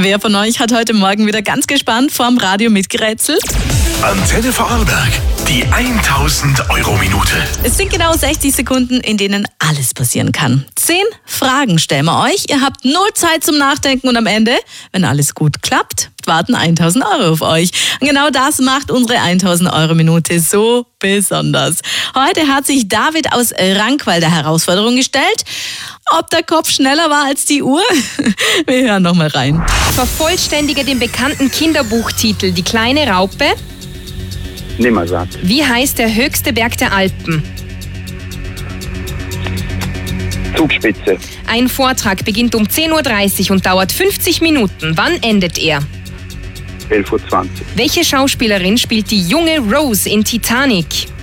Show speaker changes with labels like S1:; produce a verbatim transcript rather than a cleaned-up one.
S1: Wer von euch hat heute Morgen wieder ganz gespannt vorm Radio mitgerätselt?
S2: Antenne Vorarlberg, die tausend Euro Minute.
S1: Es sind genau sechzig Sekunden, in denen alles passieren kann. Zehn Fragen stellen wir euch. Ihr habt null Zeit zum Nachdenken und am Ende, wenn alles gut klappt, warten tausend Euro auf euch. Und genau das macht unsere tausend Euro Minute so besonders. Heute hat sich David aus Rankwall der Herausforderung gestellt. Ob der Kopf schneller war als die Uhr? Wir hören noch mal rein.
S3: Vervollständige den bekannten Kinderbuchtitel Die kleine Raupe.
S4: Nimmersatt.
S3: Wie heißt der höchste Berg der Alpen?
S4: Zugspitze.
S3: Ein Vortrag beginnt um zehn Uhr dreißig und dauert fünfzig Minuten. Wann endet er?
S4: elf Uhr zwanzig.
S3: Welche Schauspielerin spielt die junge Rose in Titanic?